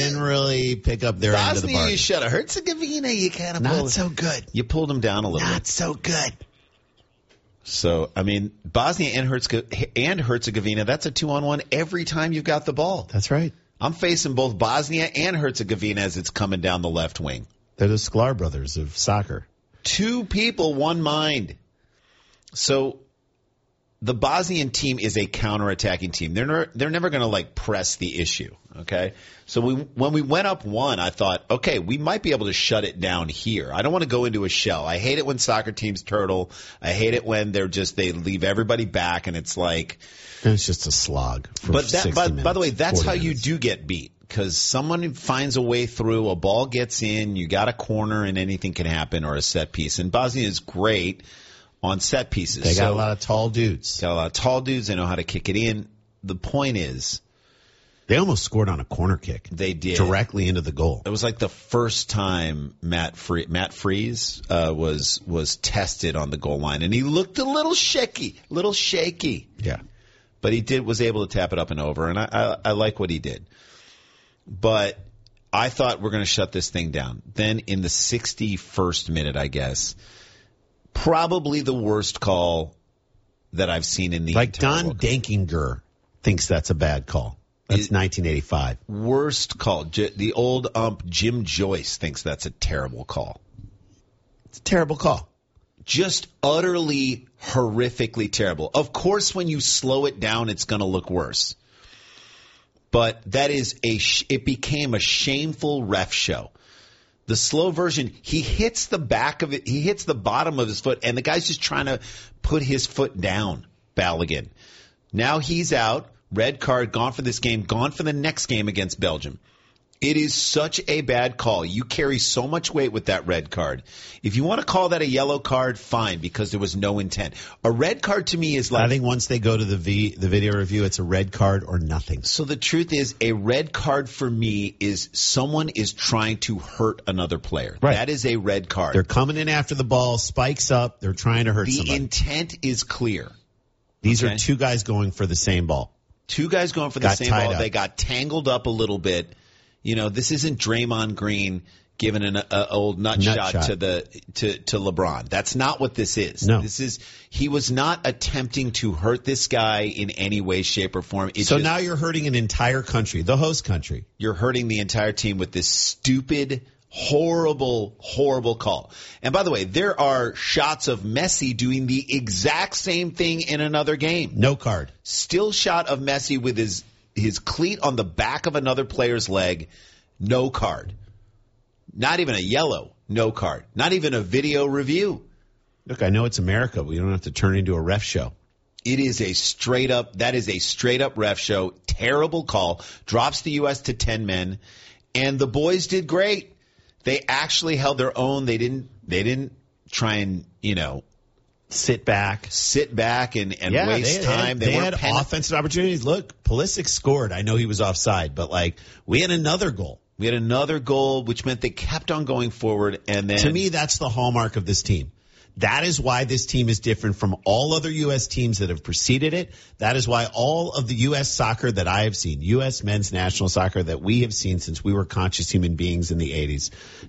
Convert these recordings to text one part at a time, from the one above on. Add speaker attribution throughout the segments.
Speaker 1: didn't really pick up their end of the
Speaker 2: Bosnia,
Speaker 1: bargain.
Speaker 2: you shut up. Herzegovina, you kind of
Speaker 1: Not so good.
Speaker 2: You pulled them down a little
Speaker 1: Not
Speaker 2: bit.
Speaker 1: so good.
Speaker 2: So, I mean, Bosnia and Herzegovina, that's a 2-on-1 every time you've got the ball.
Speaker 1: That's right.
Speaker 2: I'm facing both Bosnia and Herzegovina as it's coming down the left wing.
Speaker 1: They're the Sklar brothers of soccer.
Speaker 2: Two people, one mind. So the Bosnian team is a counterattacking team. They're never going to like press the issue. Okay. So when we went up 1, I thought, okay, we might be able to shut it down here. I don't want to go into a shell. I hate it when soccer teams turtle. I hate it when they leave everybody back and it's like.
Speaker 1: And it's just a slog. For
Speaker 2: But
Speaker 1: 60 minutes,
Speaker 2: by the way, that's how you
Speaker 1: minutes.
Speaker 2: do get beat. Because someone finds a way through, a ball gets in, you got a corner, and anything can happen, or a set piece. And Bosnia is great on set pieces.
Speaker 1: They got a lot of tall dudes.
Speaker 2: Got a lot of tall dudes. They know how to kick it in. The point is,
Speaker 1: They almost scored on a corner kick.
Speaker 2: They did.
Speaker 1: Directly into the goal.
Speaker 2: It was like the first time Matt Freese was tested on the goal line, and he looked a little shaky.
Speaker 1: Yeah.
Speaker 2: But he was able to tap it up and over, and I like what he did. But I thought we're going to shut this thing down. Then in the 61st minute, I guess, probably the worst call that I've seen in the
Speaker 1: Like
Speaker 2: entire
Speaker 1: Don
Speaker 2: World Cup.
Speaker 1: Dankinger thinks that's a bad call. That's 1985.
Speaker 2: Worst call. The old ump Jim Joyce thinks that's a terrible call.
Speaker 1: It's a terrible call.
Speaker 2: Just utterly, horrifically terrible. Of course, when you slow it down, it's going to look worse. But that is it became a shameful ref show. The slow version, he hits the back of it, he hits the bottom of his foot, and the guy's just trying to put his foot down, Balogun. Now he's out, red card, gone for this game, gone for the next game against Belgium. It is such a bad call. You carry so much weight with that red card. If you want to call that a yellow card, fine, because there was no intent. A red card to me is like...
Speaker 1: I think once they go to the video review, it's a red card or nothing.
Speaker 2: So the truth is, a red card for me is someone is trying to hurt another player.
Speaker 1: Right.
Speaker 2: That is a red card.
Speaker 1: They're coming in after the ball, spikes up, they're trying to hurt
Speaker 2: The
Speaker 1: somebody.
Speaker 2: intent is clear.
Speaker 1: These
Speaker 2: Okay.
Speaker 1: are two guys going for the same ball.
Speaker 2: Two guys going for the
Speaker 1: Got
Speaker 2: same
Speaker 1: tied
Speaker 2: ball.
Speaker 1: up.
Speaker 2: They got tangled up a little bit. You know, this isn't Draymond Green giving an old nut shot to LeBron. That's not what this is.
Speaker 1: No.
Speaker 2: He was not attempting to hurt this guy in any way, shape, or form.
Speaker 1: Now you're hurting an entire country, the host country.
Speaker 2: You're hurting the entire team with this stupid, horrible, horrible call. And by the way, there are shots of Messi doing the exact same thing in another game.
Speaker 1: No card.
Speaker 2: Still shot of Messi with his cleat on the back of another player's leg, no card. Not even a yellow, no card. Not even a video review.
Speaker 1: Look, I know it's America, but you don't have to turn into a ref show.
Speaker 2: That is a straight up ref show. Terrible call. Drops the U.S. to 10 men. And the boys did great. They actually held their own. They didn't try and, sit back and waste time.
Speaker 1: They had offensive opportunities. Look, Pulisic scored. I know he was offside, but we had another goal.
Speaker 2: We had another goal, which meant they kept on going forward. And then,
Speaker 1: to me, that's the hallmark of this team. That is why this team is different from all other U.S. teams that have preceded it. That is why all of the U.S. soccer that I have seen, U.S. men's national soccer that we have seen since we were conscious human beings in the 80s,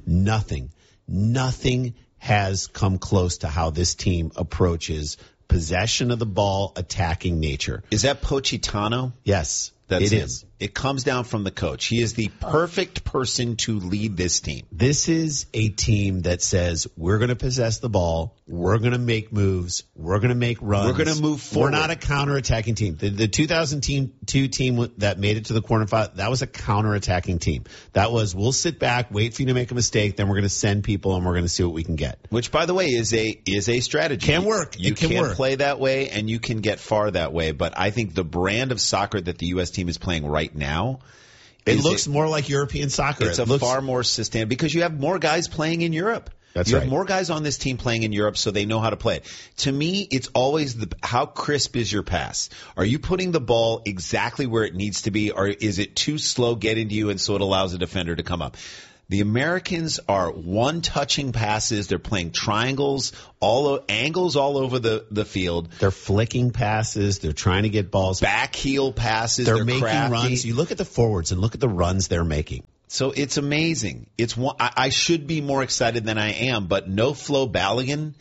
Speaker 1: nothing has come close to how this team approaches possession of the ball, attacking nature.
Speaker 2: Is that Pochettino?
Speaker 1: Yes,
Speaker 2: That's
Speaker 1: it
Speaker 2: him.
Speaker 1: is.
Speaker 2: It comes down from the coach. He is the perfect person to lead this team.
Speaker 1: This is a team that says, we're going to possess the ball, we're going to make moves, we're going to make runs.
Speaker 2: We're going to move forward.
Speaker 1: We're not a counterattacking team. The 2002 team that made it to the quarterfinal, that was a counterattacking team. That was, we'll sit back, wait for you to make a mistake, then we're going to send people and we're going to see what we can get.
Speaker 2: Which, by the way, is a strategy.
Speaker 1: Can work.
Speaker 2: You
Speaker 1: It can
Speaker 2: can
Speaker 1: work.
Speaker 2: play that way and you can get far that way. But I think the brand of soccer that the U.S. team is playing right now,
Speaker 1: It looks more like European soccer.
Speaker 2: It's far more sustainable because you have more guys playing in Europe.
Speaker 1: That's
Speaker 2: you
Speaker 1: right.
Speaker 2: have more guys on this team playing in Europe, so they know how to play it. To me, it's always how crisp is your pass? Are you putting the ball exactly where it needs to be, or is it too slow getting to you and so it allows a defender to come up? The Americans are one-touching passes. They're playing triangles, angles all over the field.
Speaker 1: They're flicking passes. They're trying to get balls.
Speaker 2: Back heel passes.
Speaker 1: They're making
Speaker 2: crafty.
Speaker 1: runs. You look at the forwards and look at the runs they're making.
Speaker 2: So it's amazing. I should be more excited than I am, but no Flo Balogun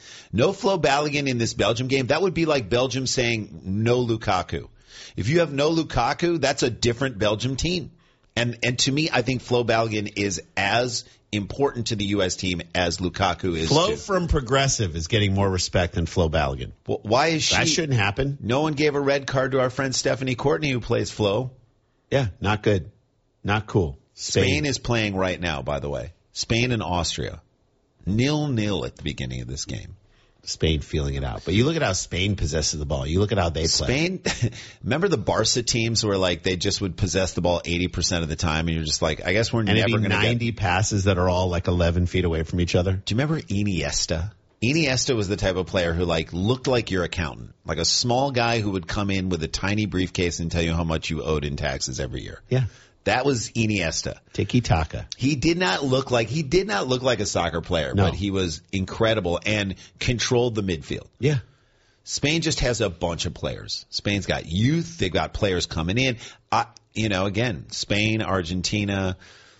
Speaker 2: in this Belgium game. That would be like Belgium saying no Lukaku. If you have no Lukaku, that's a different Belgium team. And to me, I think Flo Balogun is as important to the U.S. team as Lukaku is.
Speaker 1: Flo from Progressive is getting more respect than Flo Balogun.
Speaker 2: Well, why is she?
Speaker 1: That shouldn't happen.
Speaker 2: No one gave a red card to our friend Stephanie Courtney, who plays Flo.
Speaker 1: Yeah, not good. Not cool.
Speaker 2: Spain is playing right now, by the way. Spain and Austria. 0-0 at the beginning of this game.
Speaker 1: Spain feeling it out. But you look at how Spain possesses the ball. You look at how they play.
Speaker 2: Spain, remember the Barca teams where like they just would possess the ball 80% of the time, and you're just like, I guess we're never going to
Speaker 1: 90 passes that are all like 11 feet away from each other.
Speaker 2: Do you remember Iniesta? Iniesta was the type of player who like looked like your accountant, like a small guy who would come in with a tiny briefcase and tell you how much you owed in taxes every year.
Speaker 1: Yeah.
Speaker 2: That was Iniesta.
Speaker 1: Tiki-taka.
Speaker 2: He did not look like a soccer player,
Speaker 1: no.
Speaker 2: But he was incredible and controlled the midfield.
Speaker 1: Yeah.
Speaker 2: Spain just has a bunch of players. Spain's got youth. They've got players coming in. Again, Spain, Argentina.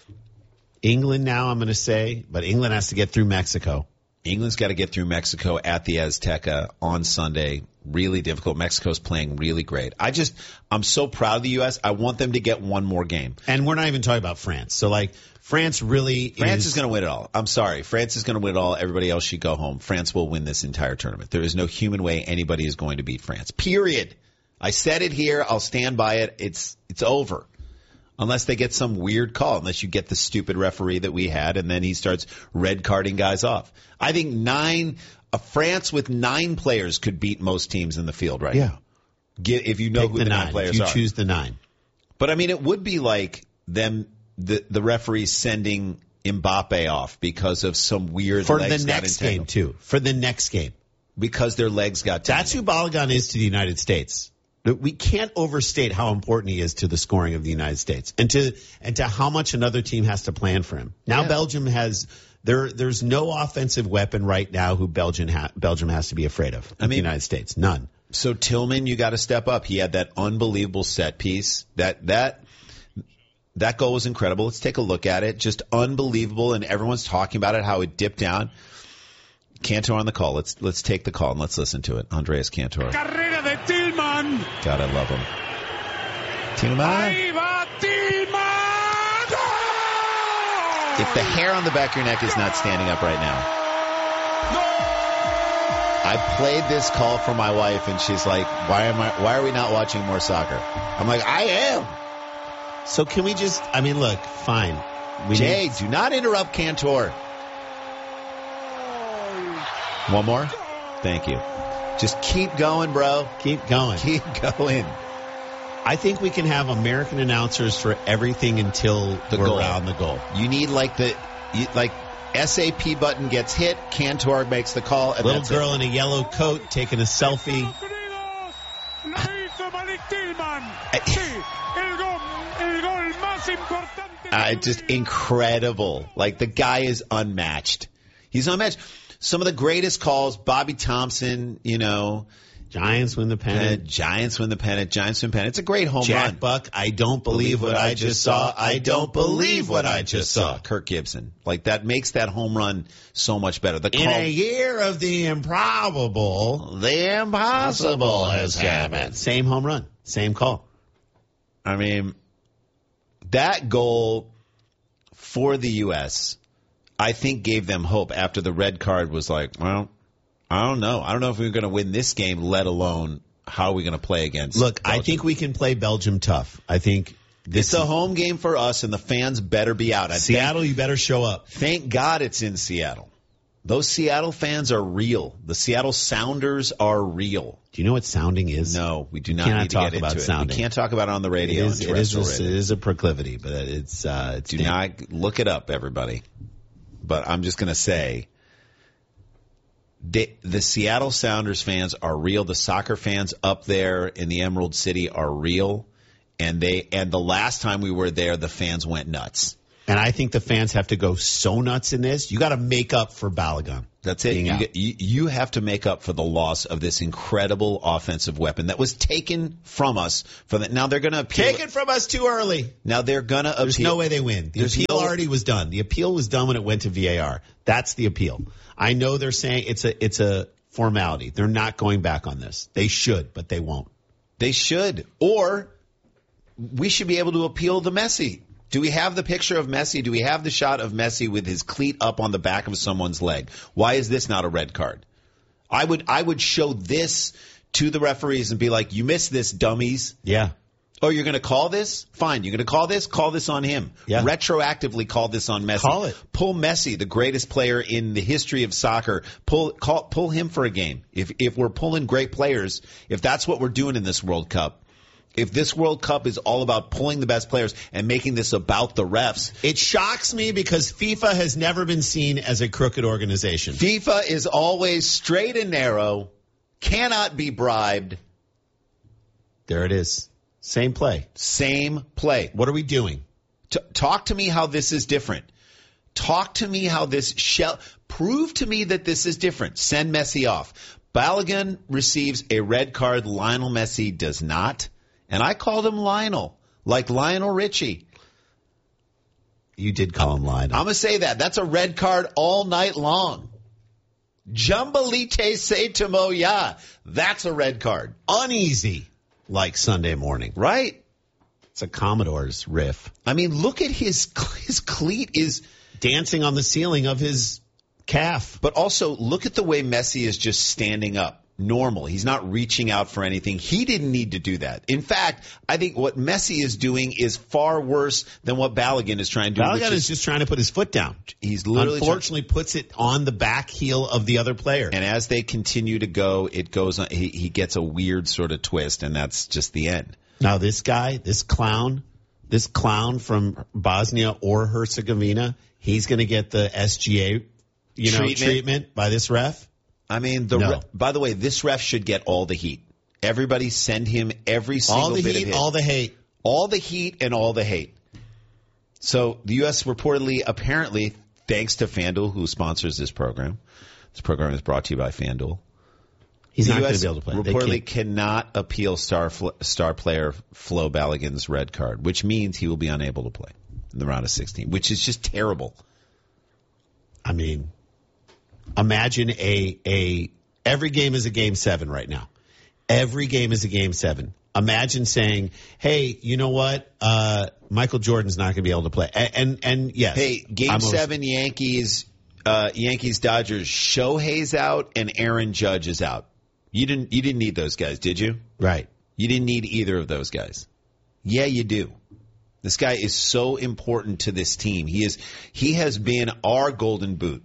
Speaker 1: England now, I'm going to say, but England has to get through Mexico.
Speaker 2: England's got to get through Mexico at the Azteca on Sunday. Really difficult. Mexico's playing really great. I'm so proud of the U.S. I want them to get one more game.
Speaker 1: And we're not even talking about France. So, like, France
Speaker 2: is going to win it all. I'm sorry. France is going to win it all. Everybody else should go home. France will win this entire tournament. There is no human way anybody is going to beat France. Period. I said it here. I'll stand by it. It's over. Unless they get some weird call, unless you get the stupid referee that we had, and then he starts red carding guys off. I think France with 9 players could beat most teams in the field right now. If you know who the 9 players are.
Speaker 1: If you choose the 9.
Speaker 2: But I mean, it would be like them, the referees sending Mbappe off because of some weird
Speaker 1: for the next game too. For the next game,
Speaker 2: because their legs got tangled.
Speaker 1: That's who Balogun is to the United States. We can't overstate how important he is to the scoring of the United States and to how much another team has to plan for him. Now Belgium has there's no offensive weapon right now who Belgium has to be afraid of. The United States, none.
Speaker 2: So Tillman, you got to step up. He had that unbelievable set piece. That goal was incredible. Let's take a look at it. Just unbelievable, and everyone's talking about it, how it dipped down. Cantor on the call. Let's take the call and let's listen to it. Andreas Cantor.
Speaker 3: Carrera de Tillman.
Speaker 2: God, I love him. Tillman.
Speaker 3: Ahí va Tillman. Goal!
Speaker 2: If the hair on the back of your neck is not standing up right now. I played this call for my wife and she's like, why are we not watching more soccer? I'm like, I am.
Speaker 1: So can we just, look, fine.
Speaker 2: Jay, do not interrupt Cantor. One more? Thank you. Just keep going, bro.
Speaker 1: Keep going.
Speaker 2: Keep going.
Speaker 1: I think we can have American announcers for everything until we're around the goal.
Speaker 2: You need SAP button gets hit, Cantor makes the call. And
Speaker 1: little girl in a yellow coat taking a selfie.
Speaker 2: Just incredible. Like, the guy is unmatched. He's unmatched. Some of the greatest calls, Bobby Thompson,
Speaker 1: Giants win the pennant.
Speaker 2: Giants win the pennant. It's a great home run.
Speaker 1: Jack Buck, I don't believe what I just saw. I don't believe what I just saw.
Speaker 2: Kirk Gibson. Like, that makes that home run so much better.
Speaker 1: In a year of the improbable, the impossible has happened. Same home run. Same call.
Speaker 2: That goal for the U.S., I think, gave them hope after the red card was like, well, I don't know. I don't know if we're going to win this game, let alone how are we going to play against
Speaker 1: Look,
Speaker 2: Belgium.
Speaker 1: I think we can play Belgium tough. I think
Speaker 2: it's a home game for us, and the fans better be out.
Speaker 1: Seattle, you better show up.
Speaker 2: Thank God it's in Seattle. Those Seattle fans are real. The Seattle Sounders are real.
Speaker 1: Do you know what sounding is?
Speaker 2: No, we do not need to get into it.
Speaker 1: Sounding.
Speaker 2: We can't talk about it on the radio.
Speaker 1: It is a proclivity, but it's
Speaker 2: do not look it up, everybody. But I'm just going to say the Seattle Sounders fans are real. The soccer fans up there in the Emerald City are real. And the last time we were there, the fans went nuts.
Speaker 1: And I think the fans have to go so nuts in this. You got to make up for Balogun.
Speaker 2: That's it.
Speaker 1: being out.
Speaker 2: You have to make up for the loss of this incredible offensive weapon that was taken from us. Now they're going to appeal.
Speaker 1: Taken from us too early.
Speaker 2: Now they're going to appeal.
Speaker 1: There's no way they win. The appeal already was done. The appeal was done when it went to VAR. That's the appeal. I know they're saying it's a formality. They're not going back on this. They should, but they won't.
Speaker 2: They should. Or we should be able to appeal the Messi. Do we have the picture of Messi? Do we have the shot of Messi with his cleat up on the back of someone's leg? Why is this not a red card? I would show this to the referees and be like, you missed this, dummies.
Speaker 1: Yeah.
Speaker 2: Oh, you're going to call this? Fine. You're going to call this? Call this on him.
Speaker 1: Yeah.
Speaker 2: Retroactively call this on Messi.
Speaker 1: Call it.
Speaker 2: Pull Messi, the greatest player in the history of soccer. Pull him for a game. If we're pulling great players, if that's what we're doing in this World Cup, if this World Cup is all about pulling the best players and making this about the refs.
Speaker 1: It shocks me because FIFA has never been seen as a crooked organization.
Speaker 2: FIFA is always straight and narrow, cannot be bribed.
Speaker 1: There it is. Same play.
Speaker 2: Same play.
Speaker 1: What are we doing?
Speaker 2: Talk to me how this is different. Talk to me how this prove to me that this is different. Send Messi off. Balogun receives a red card. Lionel Messi does not. And I called him Lionel, like Lionel Richie.
Speaker 1: You did call him Lionel.
Speaker 2: I'm going to say that. That's a red card all night long. Jumbalite Saitomoya. That's a red card.
Speaker 1: Uneasy, like Sunday morning.
Speaker 2: Right?
Speaker 1: It's a Commodore's riff.
Speaker 2: I mean, look at his cleat is
Speaker 1: dancing on the ceiling of his calf.
Speaker 2: But also, look at the way Messi is just standing up. Normal. He's not reaching out for anything. He didn't need to do that. In fact, I think what Messi is doing is far worse than what Balogun is trying to do.
Speaker 1: Balogun is just trying to put his foot down.
Speaker 2: He's literally
Speaker 1: unfortunately puts it on the back heel of the other player.
Speaker 2: And as they continue to go, it goes on. He gets a weird sort of twist, and that's just the end.
Speaker 1: Now this guy, this clown from Bosnia or Herzegovina, he's going to get the SGA, treatment by this ref.
Speaker 2: I mean, by the way, this ref should get all the heat. Everybody send him every single bit of hate.
Speaker 1: All the hate.
Speaker 2: All the heat and all the hate. So the U.S. reportedly, apparently, thanks to FanDuel, who sponsors this program is brought to you by FanDuel.
Speaker 1: He's not going to be able to play.
Speaker 2: Reportedly cannot appeal star player Flo Balogun's red card, which means he will be unable to play in the round of 16, which is just terrible.
Speaker 1: I mean, imagine every game is a game 7 right now. Every game is a game 7. Imagine saying, "Hey, you know what? Michael Jordan's not going to be able to play." And yes,
Speaker 2: hey, game 7, Yankees Dodgers. Shohei's out and Aaron Judge is out. You didn't need those guys, did you?
Speaker 1: Right. You
Speaker 2: didn't need either of those guys. Yeah, you do. This guy is so important to this team. He has been our golden boot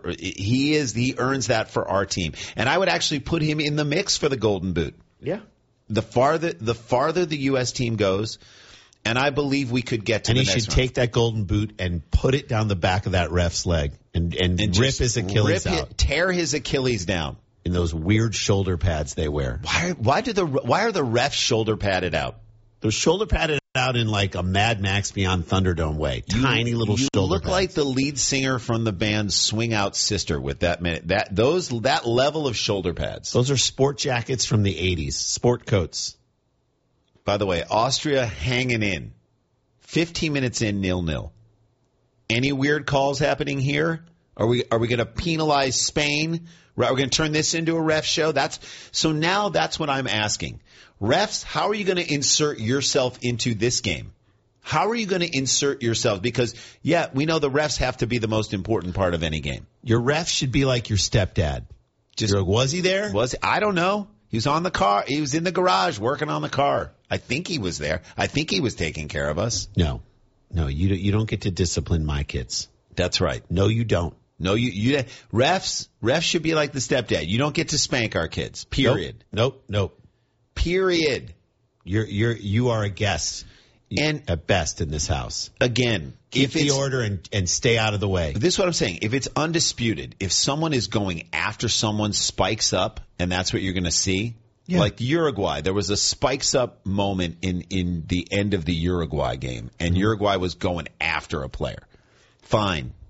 Speaker 2: he earns that for our team. And I would actually put him in the mix for the golden boot.
Speaker 1: Yeah.
Speaker 2: The farther the US team goes, and I believe we could get to the next round.
Speaker 1: And he should take that golden boot and put it down the back of that ref's leg and rip his Achilles out.
Speaker 2: Tear his Achilles down.
Speaker 1: In those weird shoulder pads they wear.
Speaker 2: Why are the refs shoulder padded out?
Speaker 1: They're shoulder padded out in like a Mad Max Beyond Thunderdome way. Tiny little shoulder pads. You
Speaker 2: look like the lead singer from the band Swing Out Sister with that level of shoulder pads.
Speaker 1: Those are sport jackets from the 80s. Sport coats.
Speaker 2: By the way, Austria hanging in. 15 minutes in, 0-0. Any weird calls happening here? Are we going to penalize Spain? We're going to turn this into a ref show? Now that's what I'm asking. Refs, how are you going to insert yourself into this game? How are you going to insert yourself? Because, yeah, we know the refs have to be the most important part of any game.
Speaker 1: Your ref should be like your stepdad. Was he there?
Speaker 2: I don't know. He was on the car. He was in the garage working on the car. I think he was there. I think he was taking care of us.
Speaker 1: No, you don't get to discipline my kids.
Speaker 2: That's right.
Speaker 1: No, you don't.
Speaker 2: No, refs should be like the stepdad. You don't get to spank our kids. Period.
Speaker 1: Nope.
Speaker 2: Period.
Speaker 1: You are a guest, and at best in this house.
Speaker 2: Again,
Speaker 1: keep the order and stay out of the way.
Speaker 2: This is what I'm saying. If it's undisputed, if someone is going after someone, spikes up, and that's what you're going to see. Yeah. Like Uruguay, there was a spikes up moment in the end of the Uruguay game, and Uruguay was going after a player. Fine.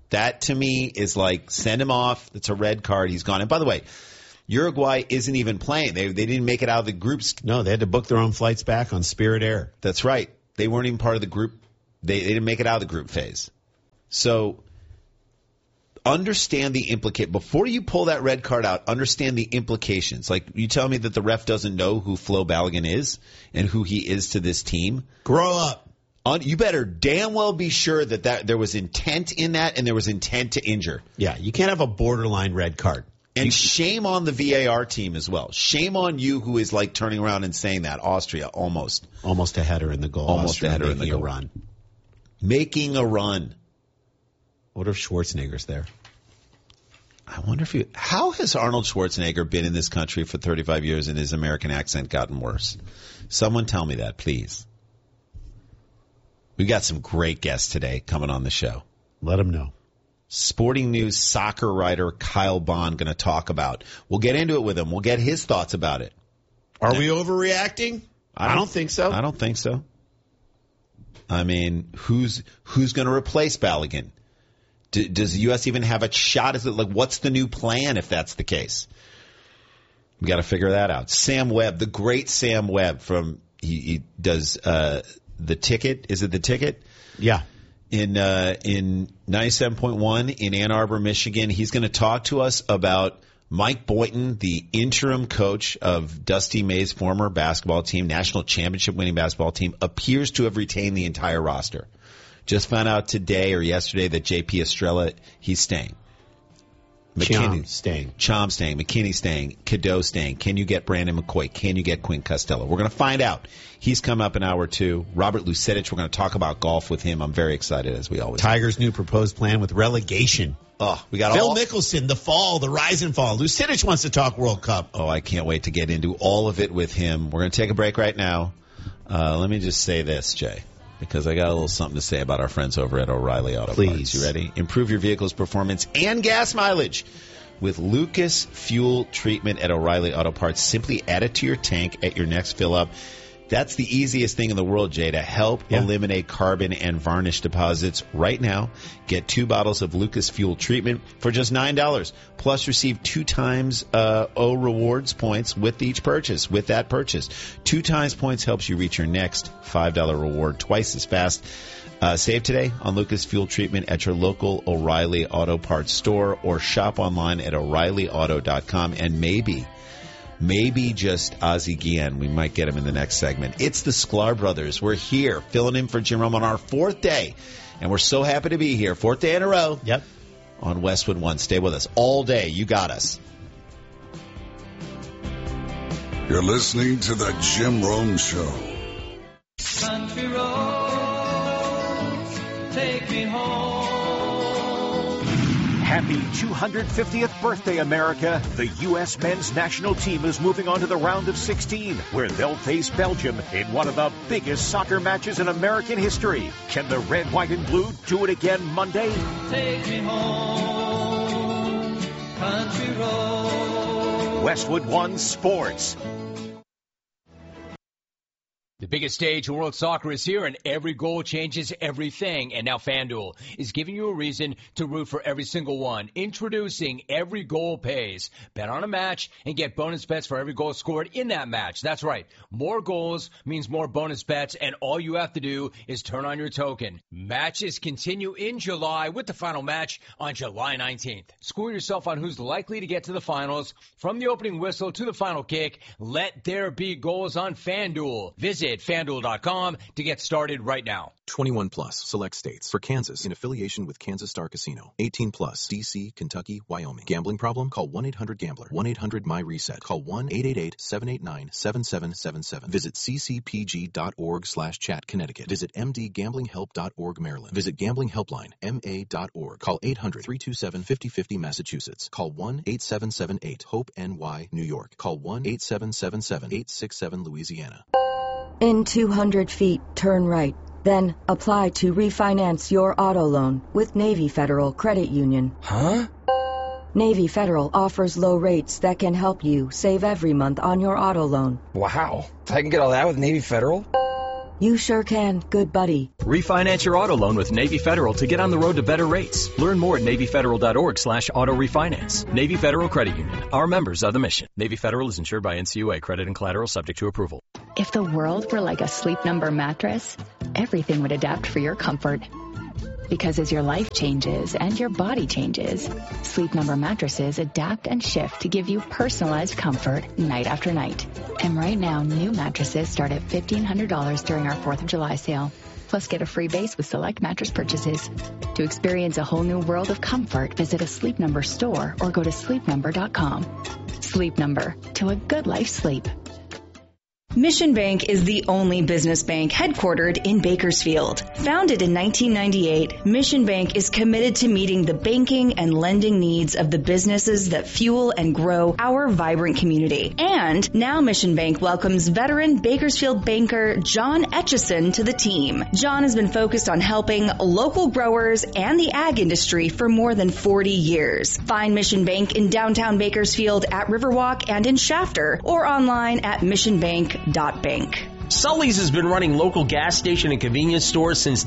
Speaker 2: That, to me, is like, send him off. It's a red card. He's gone. And by the way, Uruguay isn't even playing. They didn't make it out of the groups.
Speaker 1: No, they had to book their own flights back on Spirit Air.
Speaker 2: That's right. They weren't even part of the group. They didn't make it out of the group phase. So understand the before you pull that red card out, understand the implications. Like, you tell me that the ref doesn't know who Flo Balogun is and who he is to this team.
Speaker 1: Grow up.
Speaker 2: You better damn well be sure that there was intent in that and there was intent to injure.
Speaker 1: Yeah, you can't have a borderline red card.
Speaker 2: And shame on the VAR team as well. Shame on you who is like turning around and saying that. Austria, almost
Speaker 1: a header in the goal.
Speaker 2: Almost a header in the goal.
Speaker 1: Run.
Speaker 2: Making a run.
Speaker 1: What if Schwarzenegger's there?
Speaker 2: I wonder how has Arnold Schwarzenegger been in this country for 35 years and his American accent gotten worse? Someone tell me that, please. We got some great guests today coming on the show.
Speaker 1: Let them know.
Speaker 2: Sporting News soccer writer Kyle Bond going to talk about. We'll get into it with him. We'll get his thoughts about it.
Speaker 1: Are we overreacting? I don't think so.
Speaker 2: I don't think so. I mean, who's going to replace Balogun? Does the U.S. even have a shot? Is it like, what's the new plan if that's the case? We got to figure that out. Sam Webb, the great Sam Webb he does The Ticket. Is it The Ticket?
Speaker 1: Yeah.
Speaker 2: In 97.1 in Ann Arbor, Michigan. He's going to talk to us about Mike Boynton, the interim coach of Dusty May's former basketball team, national championship winning basketball team, appears to have retained the entire roster. Just found out today or yesterday that J.P. Estrella, he's staying.
Speaker 1: Chom staying.
Speaker 2: McKinney staying. Cadeau staying. Can you get Brandon McCoy? Can you get Quinn Costello? We're going to find out. He's come up in hour 2. Robert Lucetic, we're going to talk about golf with him. I'm very excited, as we always
Speaker 1: Tigers' new proposed plan with relegation.
Speaker 2: Oh, we got
Speaker 1: Phil Mickelson, the fall, the rise and fall. Lucetic wants to talk World Cup.
Speaker 2: Oh, I can't wait to get into all of it with him. We're going to take a break right now. Let me just say this, Jay, because I got a little something to say about our friends over at O'Reilly Auto Parts. You ready? Improve your vehicle's performance and gas mileage with Lucas Fuel Treatment at O'Reilly Auto Parts. Simply add it to your tank at your next fill up. That's the easiest thing in the world, Jay, to help eliminate carbon and varnish deposits. Right now, get 2 bottles of Lucas Fuel Treatment for just $9. Plus, receive 2 times O rewards points with each purchase. With that purchase, 2 times points helps you reach your next $5 reward twice as fast. Save today on Lucas Fuel Treatment at your local O'Reilly Auto Parts store or shop online at O'ReillyAuto.com. And maybe just Ozzie Guillen. We might get him in the next segment. It's the Sklar brothers. We're here filling in for Jim Rome on our 4th day. And we're so happy to be here. 4th day in a row.
Speaker 1: Yep.
Speaker 2: On Westwood One. Stay with us all day. You got us.
Speaker 4: You're listening to the Jim Rome Show.
Speaker 5: Country roads, take me home.
Speaker 6: Happy 250th birthday, America. The U.S. men's national team is moving on to the round of 16, where they'll face Belgium in one of the biggest soccer matches in American history. Can the red, white, and blue do it again Monday?
Speaker 5: Take me home, country road.
Speaker 6: Westwood One Sports.
Speaker 7: The biggest stage in world soccer is here, and every goal changes everything. And now FanDuel is giving you a reason to root for every single one. Introducing Every Goal Pays. Bet on a match and get bonus bets for every goal scored in that match. That's right. More goals means more bonus bets, and all you have to do is turn on your token. Matches continue in July with the final match on July 19th. School yourself on who's likely to get to the finals. From the opening whistle to the final kick, let there be goals on FanDuel. Visit FanDuel.com to get started right now.
Speaker 8: 21 plus, select states. For Kansas, in affiliation with Kansas Star Casino. 18 plus, D.C., Kentucky, Wyoming. Gambling problem? Call 1-800-GAMBLER. 1-800-MY-RESET. Call 1-888-789-7777. Visit ccpg.org/chat, Connecticut. Visit mdgamblinghelp.org, Maryland. Visit Gambling Helpline, ma.org. Call 800-327-5050, Massachusetts. Call 1-8778-HOPE-NY, New York. Call 1-8777-867, Louisiana.
Speaker 9: In 200 feet, turn right. Then, apply to refinance your auto loan with Navy Federal Credit Union.
Speaker 10: Huh?
Speaker 9: Navy Federal offers low rates that can help you save every month on your auto loan.
Speaker 10: Wow. I can get all that with Navy Federal?
Speaker 9: You sure can, good buddy.
Speaker 10: Refinance your auto loan with Navy Federal to get on the road to better rates. Learn more at NavyFederal.org/auto refinance. Navy Federal Credit Union. Our members are the mission. Navy Federal is insured by NCUA. Credit and collateral subject to approval.
Speaker 11: If the world were like a Sleep Number mattress, everything would adapt for your comfort. Because as your life changes and your body changes, Sleep Number mattresses adapt and shift to give you personalized comfort night after night. And right now, new mattresses start at $1,500 during our 4th of July sale. Plus, get a free base with select mattress purchases. To experience a whole new world of comfort, visit a Sleep Number store or go to sleepnumber.com. Sleep Number, to a good life sleep.
Speaker 12: Mission Bank is the only business bank headquartered in Bakersfield. Founded in 1998, Mission Bank is committed to meeting the banking and lending needs of the businesses that fuel and grow our vibrant community. And now Mission Bank welcomes veteran Bakersfield banker John Etchison to the team. John has been focused on helping local growers and the ag industry for more than 40 years. Find Mission Bank in downtown Bakersfield at Riverwalk and in Shafter, or online at missionbank.bank.
Speaker 13: Sully's has been running local gas station and convenience stores since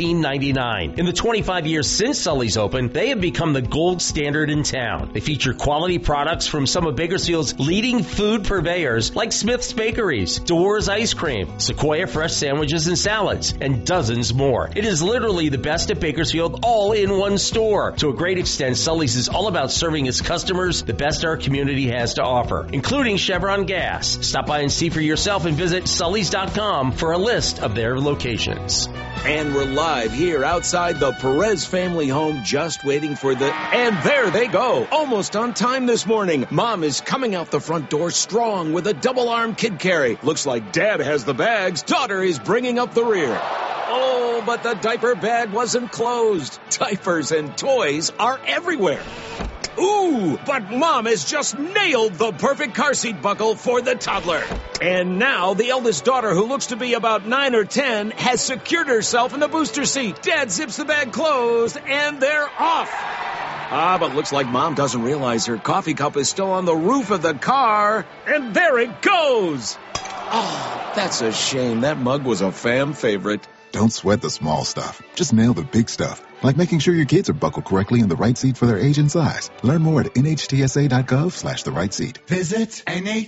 Speaker 13: 1999. In the 25 years since Sully's opened, they have become the gold standard in town. They feature quality products from some of Bakersfield's leading food purveyors like Smith's Bakeries, Dewar's Ice Cream, Sequoia Fresh Sandwiches and Salads, and dozens more. It is literally the best at Bakersfield all in one store. To a great extent, Sully's is all about serving its customers the best our community has to offer, including Chevron Gas. Stop by and see for yourself and visit Sully's.com for a list of their locations.
Speaker 14: And we're live here outside the Perez family home, just waiting for and there they go, almost on time this morning. Mom is coming out the front door strong with a double-arm kid carry. Looks like Dad has the bags. Daughter is bringing up the rear. Oh, but the diaper bag wasn't closed. Diapers and toys are everywhere. Ooh, but Mom has just nailed the perfect car seat buckle for the toddler. And now the eldest daughter, who looks to be about 9 or 10, has secured herself in the booster seat. Dad zips the bag closed, and they're off. But looks like Mom doesn't realize her coffee cup is still on the roof of the car. And there it goes. Oh, that's a shame. That mug was a fan favorite.
Speaker 15: Don't sweat the small stuff. Just nail the big stuff. Like making sure your kids are buckled correctly in the right seat for their age and size. Learn more at nhtsa.gov/the right seat.
Speaker 16: Visit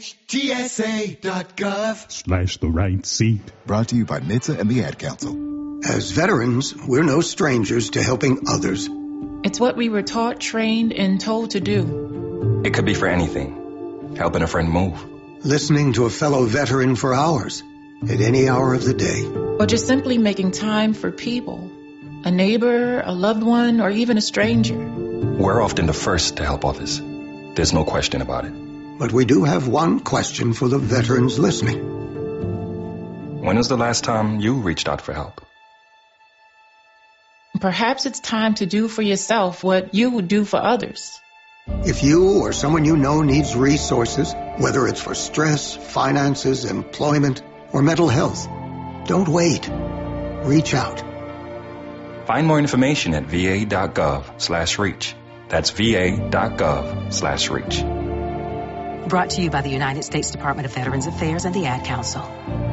Speaker 16: nhtsa.gov/the
Speaker 15: right seat. Brought to you by NHTSA and the Ad Council.
Speaker 17: As veterans, we're no strangers to helping others.
Speaker 18: It's what we were taught, trained, and told to do.
Speaker 19: It could be for anything. Helping a friend move.
Speaker 17: Listening to a fellow veteran for hours. At any hour of the day.
Speaker 18: Or just simply making time for people. A neighbor, a loved one, or even a stranger.
Speaker 19: We're often the first to help others. There's no question about it.
Speaker 17: But we do have one question for the veterans listening.
Speaker 19: When was the last time you reached out for help?
Speaker 18: Perhaps it's time to do for yourself what you would do for others.
Speaker 17: If you or someone you know needs resources, whether it's for stress, finances, employment, or mental health, don't wait. Reach out.
Speaker 19: Find more information at va.gov/reach. That's va.gov/reach.
Speaker 20: Brought to you by the United States Department of Veterans Affairs and the Ad Council.